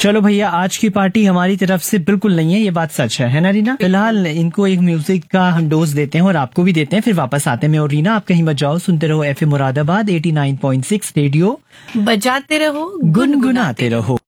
चलो भैया, आज की पार्टी हमारी तरफ से बिल्कुल नहीं है, ये बात सच है ना रीना? फिलहाल इनको एक म्यूजिक का हम डोज देते हैं और आपको भी देते हैं, फिर वापस आते हैं। मैं और रीना, आप कहीं मत जाओ, सुनते रहो FM मुरादाबाद 89.6 रेडियो, बजाते रहो, गुनगुनाते रहो।